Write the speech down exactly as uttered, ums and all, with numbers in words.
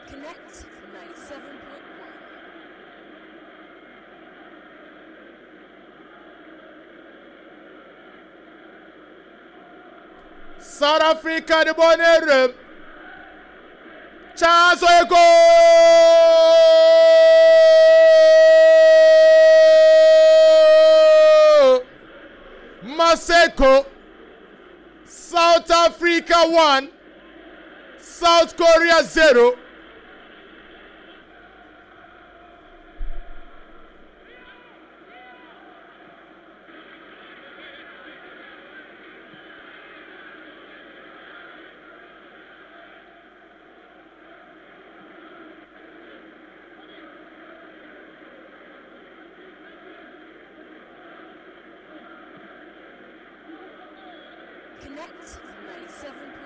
Connect ninety-seven point one. South Africa, the bonnet. Chance for a goal. Maseko. South Africa one. South Korea zero. Connect ninety-seven point one.